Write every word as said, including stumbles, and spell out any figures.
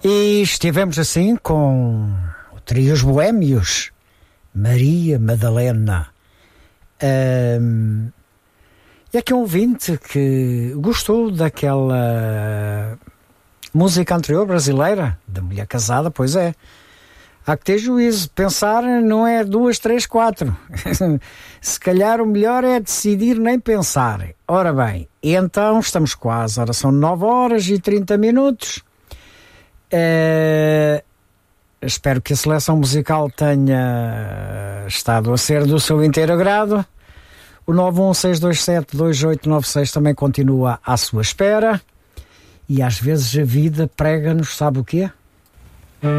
E estivemos assim com o trio Os Boémios, Maria Madalena. Um, e aqui um ouvinte que gostou daquela música anterior brasileira, da mulher casada, pois é. Há que ter juízo. Pensar não é duas, três, quatro. Se calhar o melhor é decidir nem pensar. Ora bem, então estamos quase. Ora, são nove horas e trinta minutos. Uh, espero que a seleção musical tenha estado a ser do seu inteiro agrado. O nove um seis dois sete dois oito nove seis também continua à sua espera. E às vezes a vida prega-nos, sabe o quê?